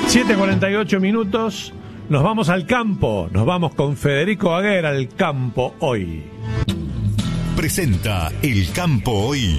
7:48 minutos, nos vamos al campo, nos vamos con Federico Aguer al campo hoy. Presenta El Campo Hoy.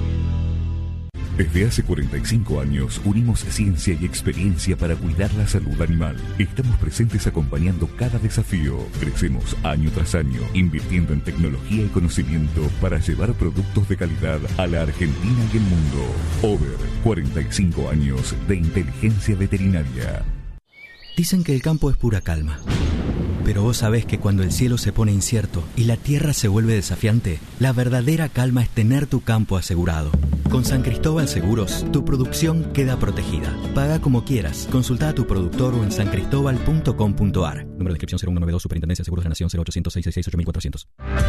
Desde hace 45 años unimos ciencia y experiencia para cuidar la salud animal. Estamos presentes acompañando cada desafío. Crecemos año tras año, invirtiendo en tecnología y conocimiento para llevar productos de calidad a la Argentina y el mundo. Over, 45 años de inteligencia veterinaria. Dicen que el campo es pura calma. Pero vos sabés que cuando el cielo se pone incierto y la tierra se vuelve desafiante, la verdadera calma es tener tu campo asegurado. Con San Cristóbal Seguros, tu producción queda protegida. Paga como quieras. Consulta a tu productor o en sancristobal.com.ar. Número de inscripción 0192, Superintendencia de Seguros de la Nación, 0800 666 8400.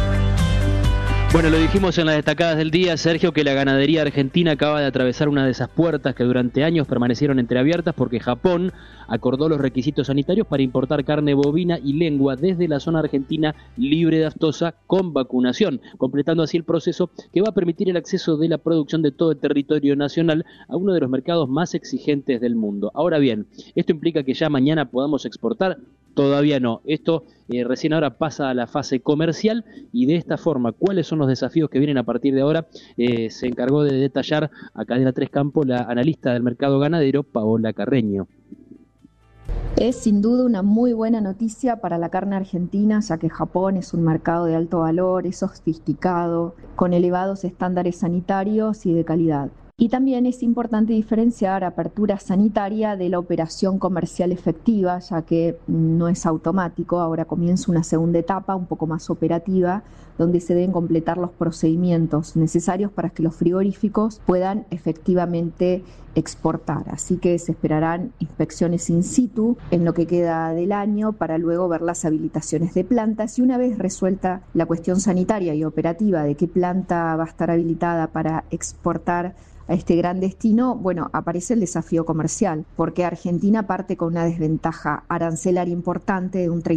Bueno, lo dijimos en las destacadas del día, Sergio, que la ganadería argentina acaba de atravesar una de esas puertas que durante años permanecieron entreabiertas porque Japón acordó los requisitos sanitarios para importar carne bovina y lengua desde la zona argentina libre de aftosa con vacunación, completando así el proceso que va a permitir el acceso de la producción de todo el territorio nacional a uno de los mercados más exigentes del mundo. Ahora bien, ¿esto implica que ya mañana podamos exportar? Todavía no. Esto recién ahora pasa a la fase comercial y de esta forma, ¿cuáles son los desafíos que vienen a partir de ahora? Se encargó de detallar a Cadena 3 Campo la analista del mercado ganadero, Paola Carreño. Es sin duda una muy buena noticia para la carne argentina, ya que Japón es un mercado de alto valor, es sofisticado, con elevados estándares sanitarios y de calidad. Y también es importante diferenciar apertura sanitaria de la operación comercial efectiva, ya que no es automático. Ahora comienza una segunda etapa, un poco más operativa, donde se deben completar los procedimientos necesarios para que los frigoríficos puedan efectivamente exportar. Así que se esperarán inspecciones in situ en lo que queda del año para luego ver las habilitaciones de plantas, y una vez resuelta la cuestión sanitaria y operativa de qué planta va a estar habilitada para exportar a este gran destino, bueno, aparece el desafío comercial, porque Argentina parte con una desventaja arancelaria importante de un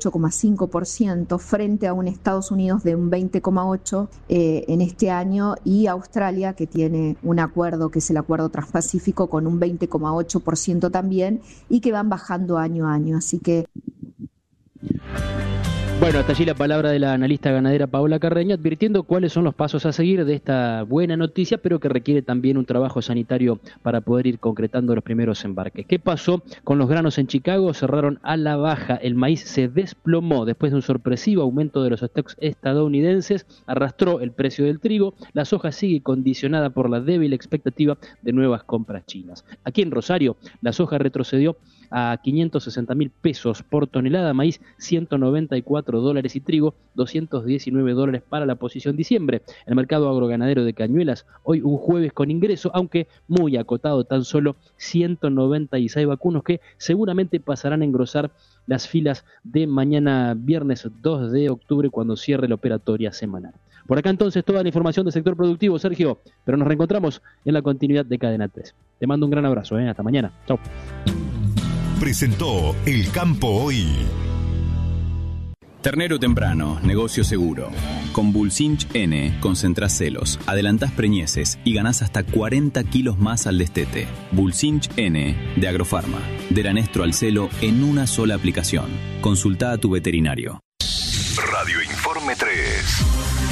38,5% frente a un Estados Unidos de un 20,8% en este año, y Australia, que tiene un acuerdo que es el Acuerdo Transpacífico con un 20,8% también, y que van bajando año a año, así que... Bueno, hasta allí la palabra de la analista ganadera Paola Carreño, advirtiendo cuáles son los pasos a seguir de esta buena noticia, pero que requiere también un trabajo sanitario para poder ir concretando los primeros embarques. ¿Qué pasó con los granos en Chicago? Cerraron a la baja, el maíz se desplomó después de un sorpresivo aumento de los stocks estadounidenses, arrastró el precio del trigo, la soja sigue condicionada por la débil expectativa de nuevas compras chinas. Aquí en Rosario, la soja retrocedió a 560.000 pesos por tonelada, maíz $194 y trigo $219 para la posición diciembre. El mercado agroganadero de Cañuelas, hoy un jueves con ingreso, aunque muy acotado, tan solo 196 vacunos que seguramente pasarán a engrosar las filas de mañana viernes 2 de octubre cuando cierre la operatoria semanal. Por acá entonces toda la información del sector productivo, Sergio, pero nos reencontramos en la continuidad de Cadena 3. Te mando un gran abrazo, hasta mañana. Chau. Presentó El Campo Hoy. Ternero temprano, negocio seguro. Con Bulsinch N concentrás celos, adelantás preñeces y ganás hasta 40 kilos más al destete. Bulsinch N de Agrofarma. Del anestro al celo en una sola aplicación. Consulta a tu veterinario. Radio Informe 3.